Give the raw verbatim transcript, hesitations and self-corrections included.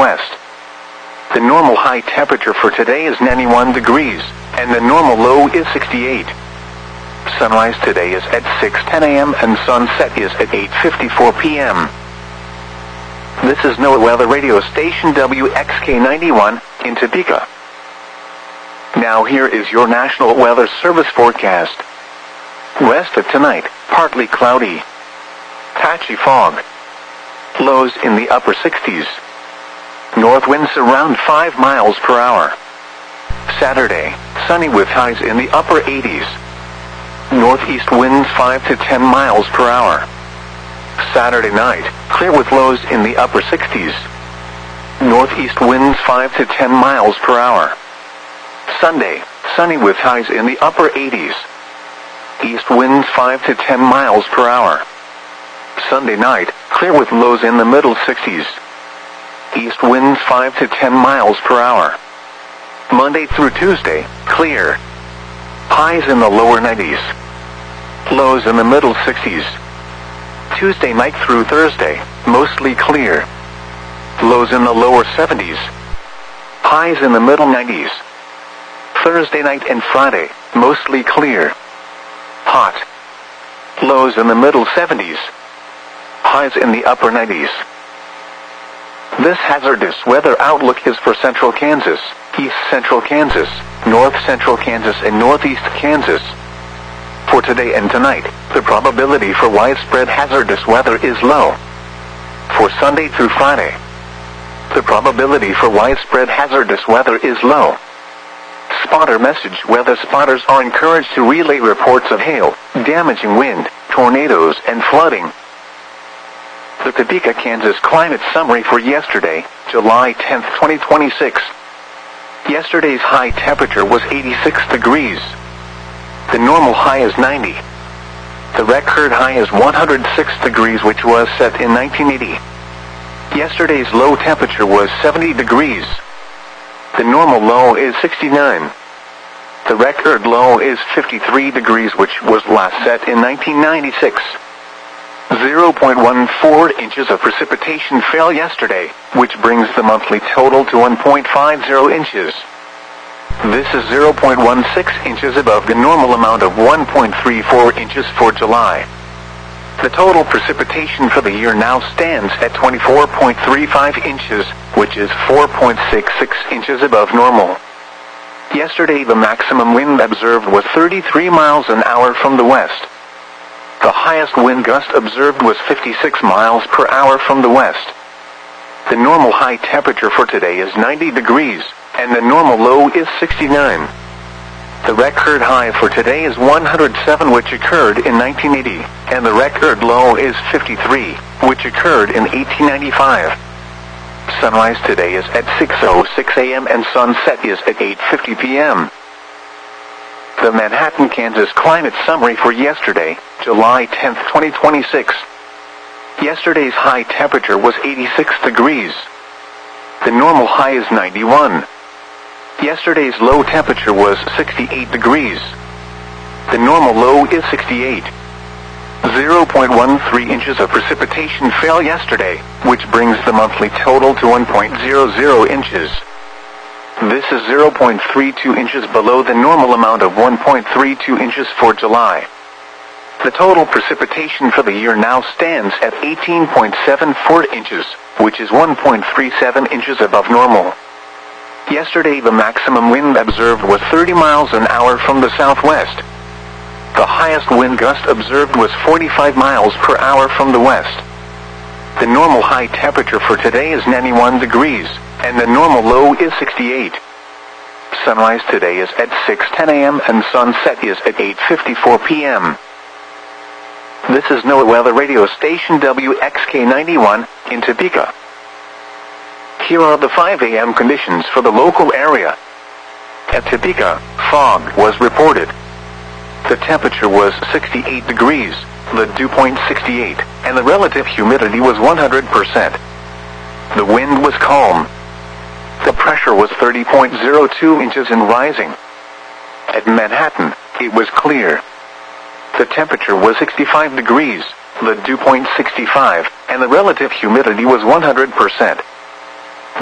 west. The normal high temperature for today is ninety-one degrees, and the normal low is sixty-eight. Sunrise today is at six ten a m and sunset is at eight fifty-four p m This is NOAA Weather Radio Station W X K ninety-one in Topeka. Now here is your National Weather Service forecast. West of tonight, partly cloudy. Patchy fog. Lows in the upper sixties. North winds around five miles per hour. Saturday, sunny with highs in the upper eighties. Northeast winds five to ten miles per hour. Saturday night, clear with lows in the upper sixties. Northeast winds five to ten miles per hour. Sunday, sunny with highs in the upper eighties. East winds five to ten miles per hour. Sunday night, clear with lows in the middle sixties. East winds five to ten miles per hour. Monday through Tuesday, clear. Highs in the lower nineties. Lows in the middle sixties. Tuesday night through Thursday, mostly clear. Lows in the lower seventies. Highs in the middle nineties. Thursday night and Friday, mostly clear. Hot. Lows in the middle seventies. Highs in the upper nineties. This hazardous weather outlook is for central Kansas, east central Kansas, north central Kansas, and northeast Kansas. For today and tonight, the probability for widespread hazardous weather is low. For Sunday through Friday, the probability for widespread hazardous weather is low. Spotter message: weather spotters are encouraged to relay reports of hail, damaging wind, tornadoes, and flooding. The Topeka, Kansas climate summary for yesterday, July tenth, twenty twenty-six. Yesterday's high temperature was eighty-six degrees. The normal high is ninety. The record high is one hundred six degrees, which was set in nineteen eighty. Yesterday's low temperature was seventy degrees. The normal low is sixty-nine. The record low is fifty-three degrees, which was last set in nineteen ninety-six. zero point one four inches of precipitation fell yesterday, which brings the monthly total to one point five zero inches. This is zero point one six inches above the normal amount of one point three four inches for July. The total precipitation for the year now stands at twenty-four point three five inches, which is four point six six inches above normal. Yesterday the maximum wind observed was thirty-three miles an hour from the west. The highest wind gust observed was fifty-six miles per hour from the west. The normal high temperature for today is ninety degrees, and the normal low is sixty-nine. The record high for today is one hundred seven, which occurred in nineteen eighty, and the record low is fifty-three, which occurred in eighteen ninety-five. Sunrise today is at six oh six a m and sunset is at eight fifty p m The Manhattan, Kansas climate summary for yesterday, July tenth, twenty twenty-six. Yesterday's high temperature was eighty-six degrees. The normal high is ninety-one. Yesterday's low temperature was sixty-eight degrees. The normal low is sixty-eight. zero point one three inches of precipitation fell yesterday, which brings the monthly total to one point zero zero inches. This is zero point three two inches below the normal amount of one point three two inches for July. The total precipitation for the year now stands at eighteen point seven four inches, which is one point three seven inches above normal. Yesterday the maximum wind observed was thirty miles an hour from the southwest. The highest wind gust observed was forty-five miles per hour from the west. The normal high temperature for today is ninety-one degrees, and the normal low is sixty-eight. Sunrise today is at six ten a m and sunset is at eight fifty-four p m This is NOAA Weather Radio Station W X K ninety-one in Topeka. Here are the five a m conditions for the local area. At Topeka, fog was reported. The temperature was sixty-eight degrees, the dew point sixty-eight, and the relative humidity was one hundred percent. The wind was calm. The pressure was thirty point zero two inches and rising. At Manhattan, it was clear. The temperature was sixty-five degrees, the dew point sixty-five, and the relative humidity was one hundred percent.